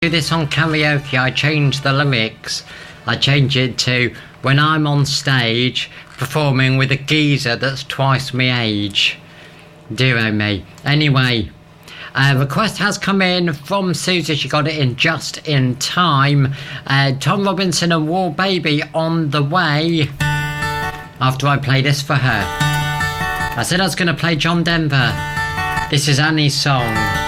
do this on karaoke, I change the lyrics. I change it to when I'm on stage performing with a geezer that's twice my age. Dear me. Anyway, a request has come in from Susie. She got it in just in time. Tom Robinson and War Baby on the way after I play this for her. I said I was going to play John Denver. This is Annie's song.